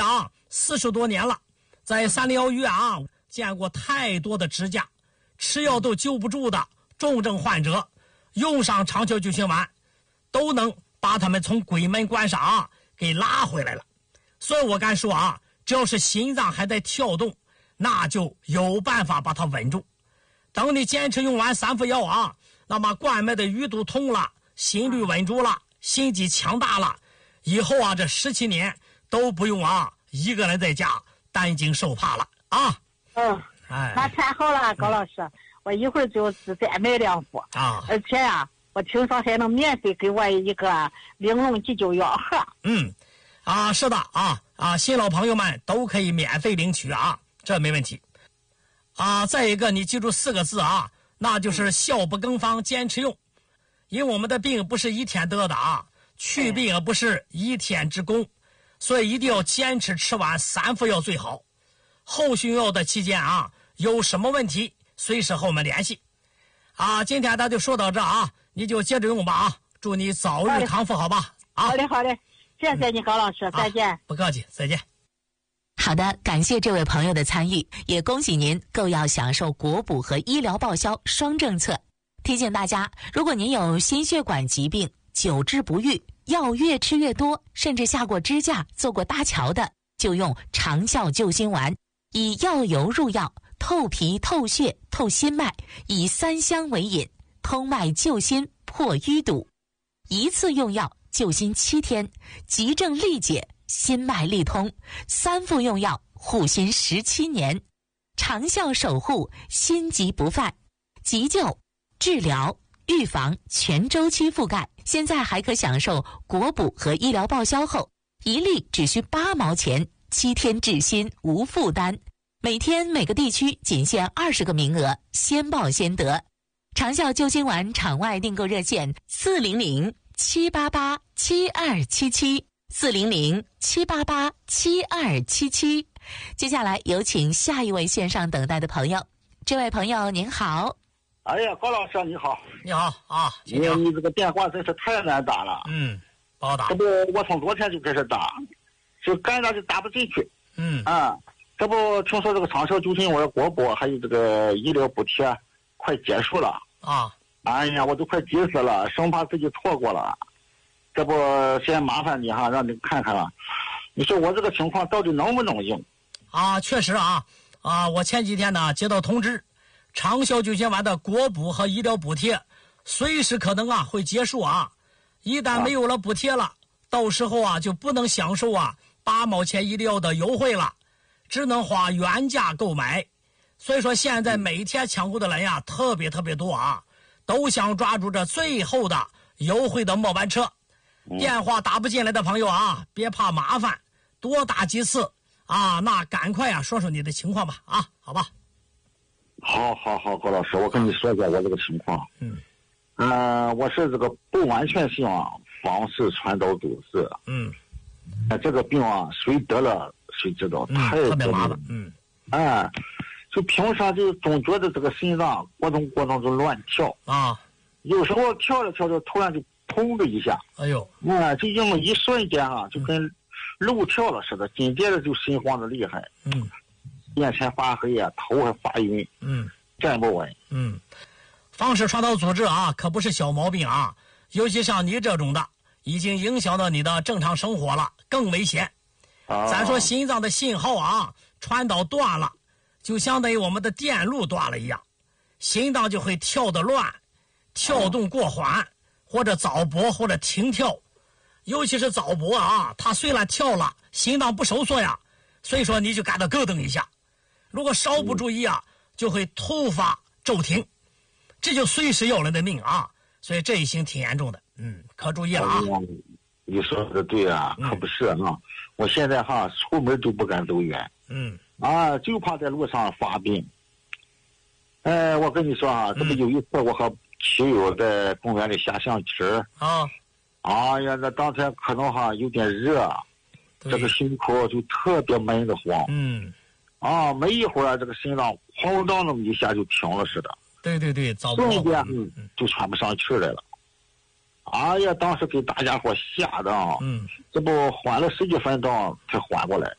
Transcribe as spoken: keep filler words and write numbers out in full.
啊四十多年了，在三零幺医院啊见过太多的支架，吃药都救不住的重症患者，用上长效救心丸，都能把他们从鬼门关上啊给拉回来了。所以我敢说啊，只要是心脏还在跳动，那就有办法把它稳住。等你坚持用完三副药啊，那么冠脉的淤堵通了，心率稳住了，心肌强大了，以后啊这十七年都不用啊一个人在家担惊受怕了啊。 嗯， 哎， 那太好了，高老师，嗯、我一会儿就再买两副啊， 而且啊，我听说还能免费给我一个玲珑急救药盒。 嗯，啊，是的啊啊，新老朋友们都可以免费领取啊，这没问题。啊，再一个，你记住四个字啊，那就是效不更方，坚持用。因为我们的病不是一天得的啊，去病也不是一天之功，所以一定要坚持吃完三副药最好。后续用药的期间啊，有什么问题随时和我们联系。啊，今天咱就说到这啊，你就接着用吧啊，祝你早日康复，好吧？啊， 好的好的，谢谢你高老师，再见、 啊。不客气，再见。 好的，感谢这位朋友的参与，也恭喜您购药享受国补和医疗报销双政策。提醒大家，如果您有心血管疾病，久治不愈，药越吃越多，甚至下过支架、做过搭桥的，就用长效救心丸，以药油入药，透皮、透血、透心脉，以三香为引，通脉救心，破淤堵。一次用药救心七天，急症力解，心脉力通，三副用药护心十七年，长效守护，心急不犯，急救、治疗、预防全周期覆盖。现在还可享受国补和医疗报销后，一粒只需八毛钱，七天治心无负担。每天每个地区仅限二十个名额，先报先得。长效救心丸场外订购热线：四零零七八八七二七七。四零零七八八七二七七，接下来有请下一位线上等待的朋友。这位朋友您好。 哎呀，高老师你好。 你好啊， 你你这个电话真是太难打了。 嗯，不好打。 这不，我从昨天就开始打，就干着就打不进去。 嗯啊，这不听说这个长效救心丸、国补还有这个医疗补贴快结束了啊！ 哎呀，我都快急死了，生怕自己错过了。这不先麻烦你哈，让你看看了。你说我这个情况到底能不能用？ 啊，确实啊啊！我前几天呢接到通知，长效救心丸的国补和医疗补贴随时可能啊会结束啊。一旦没有了补贴了，啊、到时候啊就不能享受啊八毛钱医疗的优惠了，只能花原价购买。所以说现在每天抢购的人呀特别特别多啊，都想抓住这最后的优惠的末班车。电话打不进来的朋友啊，别怕麻烦，多打几次啊，那赶快啊说说你的情况吧啊，好吧？ 好，好，好，高老师，我跟你说一下我这个情况。 嗯， 呃，我是这个不完全性啊房室传导阻塞。 嗯， 呃，这个病啊，谁得了谁知道， 嗯、 太特别麻烦。嗯， 哎，就平常就总觉得这个心脏咕咚咕咚就乱跳啊， 有时候跳着跳着突然就砰的一下， 哎呦， 啊，就因为一瞬间啊，就跟漏跳了似的，紧接着就心慌的厉害， 嗯， 眼前发黑啊，头还发晕， 嗯， 站不稳， 嗯，房室传导阻滞啊，可不是小毛病啊，尤其像你这种的，已经影响到你的正常生活了，更危险。 啊， 咱说心脏的信号啊，传导断了，就相当于我们的电路断了一样，心脏就会跳得乱，跳动过缓。啊，或者早搏或者停跳，尤其是早搏啊，它虽然跳了，心脏不收缩呀，所以说你就感到咯噔一下。如果稍不注意啊，就会突发骤停，这就随时要人的命啊！所以这一型挺严重的，嗯，可注意了啊！ 你说的对啊，可不是啊！嗯、我现在哈出门都不敢走远， 嗯， 啊，就怕在路上发病。哎，我跟你说啊，这不有一次我和骑友在公园里下象棋儿啊， 哎呀，那当天可能哈有点热，这个心口就特别闷得慌。 嗯， 啊，没一会儿这个心脏哐当那么一下就停了似的。 对对对，早不瞬间就喘不上气来了。哎呀，当时给大家伙吓得啊， 嗯， 这不缓了十几分钟才缓过来。